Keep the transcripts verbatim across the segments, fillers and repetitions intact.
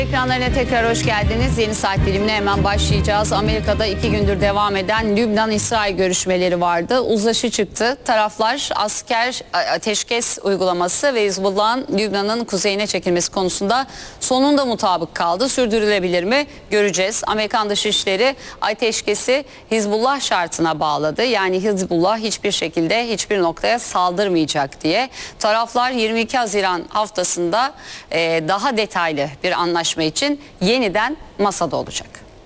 Ekranlarına tekrar hoş geldiniz. Yeni saat dilimine hemen başlayacağız. Amerika'da iki gündür devam eden Lübnan-İsrail görüşmeleri vardı. Uzlaşı çıktı. Taraflar asker ateşkes uygulaması ve Hizbullah'ın Lübnan'ın kuzeyine çekilmesi konusunda sonunda mutabık kaldı. Sürdürülebilir mi? Göreceğiz. Amerikan Dışişleri ateşkesi Hizbullah şartına bağladı. Yani Hizbullah hiçbir şekilde hiçbir noktaya saldırmayacak diye. Taraflar yirmi iki Haziran haftasında e, daha detaylı bir anlaşma için yeniden masada olacak.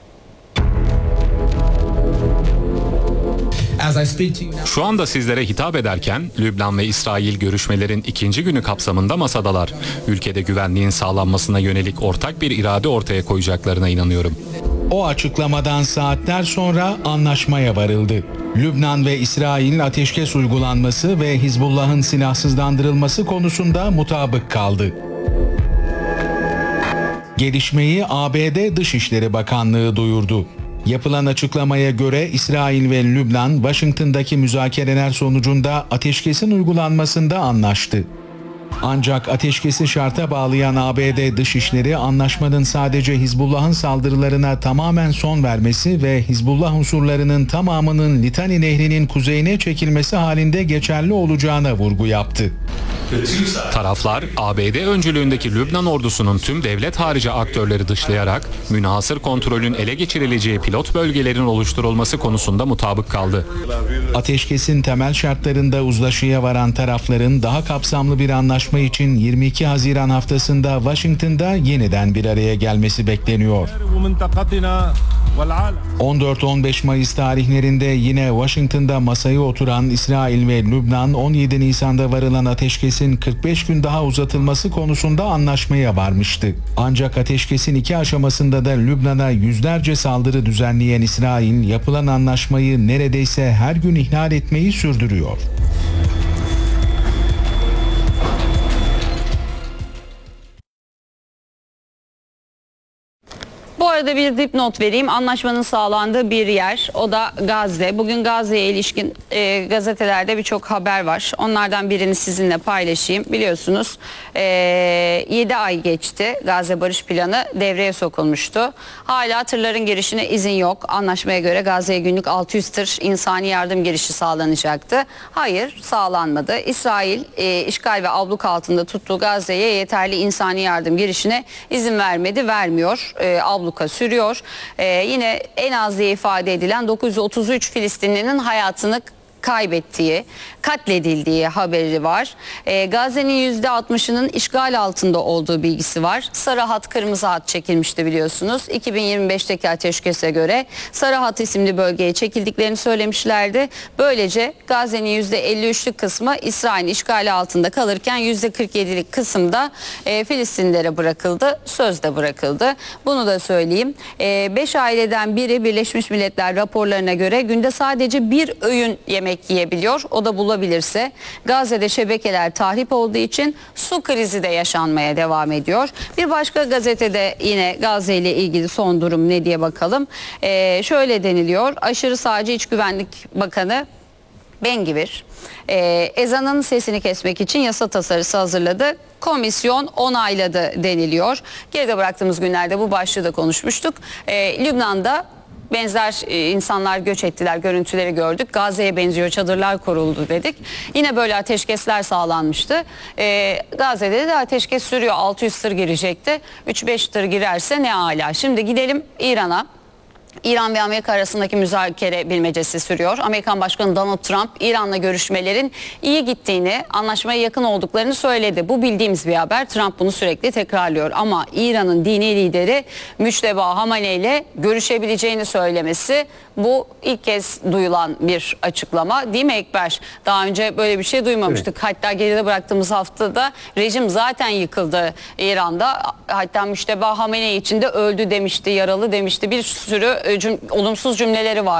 Şu anda sizlere hitap ederken Lübnan ve İsrail görüşmelerin ikinci günü kapsamında masadalar. Ülkede güvenliğin sağlanmasına yönelik ortak bir irade ortaya koyacaklarına inanıyorum. O açıklamadan saatler sonra anlaşmaya varıldı. Lübnan ve İsrail ateşkes uygulanması ve Hizbullah'ın silahsızlandırılması konusunda mutabık kaldı. Gelişmeyi A B D Dışişleri Bakanlığı duyurdu. Yapılan açıklamaya göre İsrail ve Lübnan, Washington'daki müzakereler sonucunda ateşkesin uygulanmasında anlaştı. Ancak ateşkesi şarta bağlayan A B D Dışişleri, anlaşmanın sadece Hizbullah'ın saldırılarına tamamen son vermesi ve Hizbullah unsurlarının tamamının Litani Nehri'nin kuzeyine çekilmesi halinde geçerli olacağına vurgu yaptı. Taraflar, A B D öncülüğündeki Lübnan ordusunun tüm devlet harici aktörleri dışlayarak münhasır kontrolün ele geçirileceği pilot bölgelerin oluşturulması konusunda mutabık kaldı. Ateşkesin temel şartlarında uzlaşıya varan tarafların daha kapsamlı bir anlaşma için yirmi iki Haziran haftasında Washington'da yeniden bir araya gelmesi bekleniyor. on dört on beş Mayıs tarihlerinde yine Washington'da masaya oturan İsrail ve Lübnan, on yedi Nisan'da varılan ateşkesin kırk beş gün daha uzatılması konusunda anlaşmaya varmıştı. Ancak ateşkesin iki aşamasında da Lübnan'a yüzlerce saldırı düzenleyen İsrail, yapılan anlaşmayı neredeyse her gün ihlal etmeyi sürdürüyor. Bu arada bir dipnot vereyim. Anlaşmanın sağlandığı bir yer, o da Gazze. Bugün Gazze'ye ilişkin e, gazetelerde birçok haber var. Onlardan birini sizinle paylaşayım. Biliyorsunuz e, yedi ay geçti. Gazze Barış Planı devreye sokulmuştu. Hala tırların girişine izin yok. Anlaşmaya göre Gazze'ye günlük altı yüz tır insani yardım girişi sağlanacaktı. Hayır, sağlanmadı. İsrail e, işgal ve abluk altında tuttuğu Gazze'ye yeterli insani yardım girişine izin vermedi, vermiyor. E, abluka sürüyor. Ee, yine en az diye ifade edilen dokuz yüz otuz üç Filistinlinin hayatını kaybettiği, katledildiği haberi var. Ee, Gazze'nin yüzde altmışının işgal altında olduğu bilgisi var. Sarı hat, kırmızı hat çekilmişti biliyorsunuz. iki bin yirmi beşteki ateşkese göre Sarı Hat isimli bölgeye çekildiklerini söylemişlerdi. Böylece Gazze'nin yüzde elli üçlük kısmı İsrail'in işgali altında kalırken yüzde kırk yedilik kısımda e, Filistinlilere bırakıldı. Sözde bırakıldı. Bunu da söyleyeyim. E, beş aileden biri Birleşmiş Milletler raporlarına göre günde sadece bir öğün yemek yiyebiliyor. O da bulabilirse. Gazze'de şebekeler tahrip olduğu için su krizi de yaşanmaya devam ediyor. Bir başka gazetede yine Gazze ile ilgili son durum ne diye bakalım. Ee, şöyle deniliyor. Aşırı sağcı İç Güvenlik Bakanı Ben-Gvir e, ezanın sesini kesmek için yasa tasarısı hazırladı. Komisyon onayladı deniliyor. Geride bıraktığımız günlerde bu başlığı da konuşmuştuk. E, Lübnan'da benzer e, insanlar göç ettiler, görüntüleri gördük. Gazze'ye benziyor, çadırlar kuruldu dedik. Yine böyle ateşkesler sağlanmıştı. E, Gazze'de de ateşkes sürüyor. altı yüz tır girecekti. üç beş tır girerse ne âlâ. Şimdi gidelim İran'a. İran ve Amerika arasındaki müzakere bilmecesi sürüyor. Amerikan Başkanı Donald Trump, İran'la görüşmelerin iyi gittiğini, anlaşmaya yakın olduklarını söyledi. Bu bildiğimiz bir haber. Trump bunu sürekli tekrarlıyor. Ama İran'ın dini lideri Müçteba Hamaney ile görüşebileceğini söylemesi, bu ilk kez duyulan bir açıklama. Değil mi Ekber? Daha önce böyle bir şey duymamıştık. Evet. Hatta geride bıraktığımız haftada rejim zaten yıkıldı İran'da. Hatta Müçteba Hamaney için de öldü demişti, yaralı demişti. Bir sürü cüm- olumsuz cümleleri var.